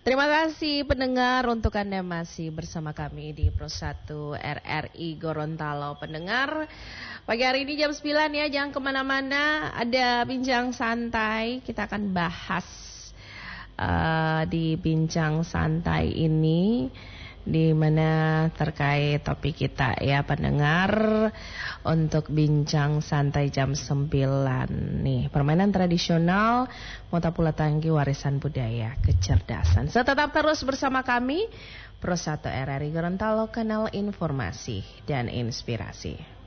Terima kasih pendengar untuk Anda masih bersama kami di Pro 1 RRI Gorontalo. Pendengar, pagi hari ini jam 9 ya, jangan kemana-mana, ada bincang santai. Kita akan bahas di bincang santai ini di mana terkait topik kita ya pendengar, untuk bincang santai jam 9 nih, permainan tradisional Mota Pula Tangki warisan budaya kecerdasan. So, tetap terus bersama kami Pro 1 RRI Gorontalo, kanal informasi dan inspirasi.